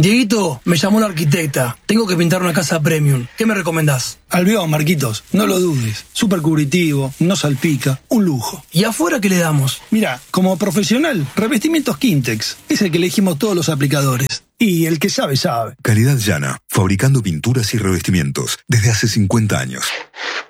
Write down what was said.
Dieguito, me llamó la arquitecta. Tengo que pintar una casa premium. ¿Qué me recomendás? Albión, Marquitos, no lo dudes. Súper cubritivo, no salpica, un lujo. ¿Y afuera qué le damos? Mira, como profesional, Revestimientos Quintex. Es el que elegimos todos los aplicadores. Y el que sabe, sabe. Calidad Llana, fabricando pinturas y revestimientos desde hace 50 años.